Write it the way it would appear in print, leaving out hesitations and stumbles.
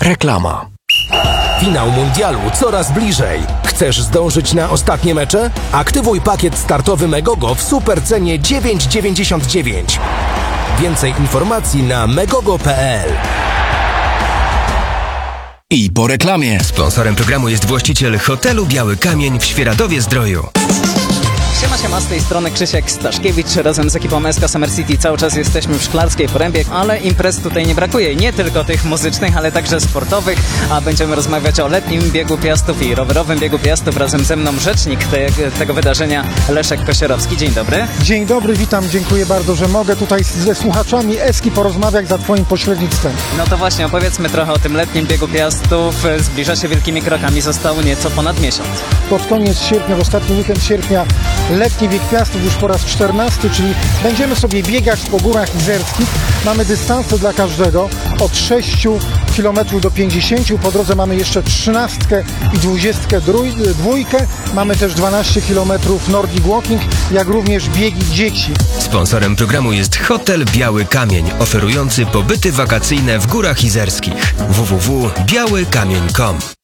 Reklama. Finał mundialu coraz bliżej. Chcesz zdążyć na ostatnie mecze? Aktywuj pakiet startowy Megogo w supercenie 9,99. Więcej informacji na megogo.pl. I po reklamie. Sponsorem programu jest właściciel hotelu Biały Kamień w Świeradowie-Zdroju. Siema, z tej strony Krzysiek Staszkiewicz. Razem z ekipą SK Summer City cały czas jesteśmy w Szklarskiej Porębie, ale imprez tutaj nie brakuje. Nie tylko tych muzycznych, ale także sportowych, a będziemy rozmawiać o letnim biegu Piastów i rowerowym biegu Piastów. Razem ze mną rzecznik tego wydarzenia, Leszek Kosierowski. Dzień dobry. Dzień dobry, witam, dziękuję bardzo, że mogę tutaj ze słuchaczami Eski porozmawiać za Twoim pośrednictwem. No to właśnie, opowiedzmy trochę o tym letnim biegu Piastów. Zbliża się wielkimi krokami, zostało nieco ponad miesiąc. Pod koniec sierpnia, w ostatni weekend sierpnia, letni bieg Piastów już po raz 14, czyli będziemy sobie biegać po górach izerskich. Mamy dystanse dla każdego od 6 km do 50. Po drodze mamy jeszcze 13 i 22. Mamy też 12 km Nordic Walking, jak również biegi dzieci. Sponsorem programu jest hotel Biały Kamień, oferujący pobyty wakacyjne w górach izerskich. www.białykamień.com